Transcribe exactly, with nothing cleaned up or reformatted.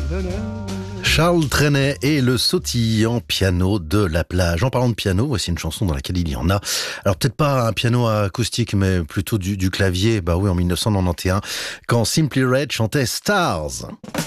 Charles Trenet et le sautillant piano de la plage. En parlant de piano, voici une chanson dans laquelle il y en a. Alors peut-être pas un piano acoustique, mais plutôt du, du clavier. Bah oui, en mille neuf cent quatre-vingt-onze, quand Simply Red chantait Stars.